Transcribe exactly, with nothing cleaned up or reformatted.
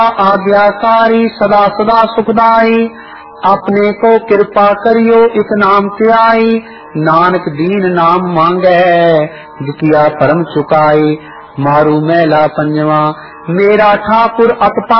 आज्ञाकारी सदा सदा सुखदाई, अपने को कृपा करियो इक नाम त्याई, नानक दीन नाम मांगे जितिया परम चुकाई, मारू मैला पंजवा मेरा ठाकुर अतपा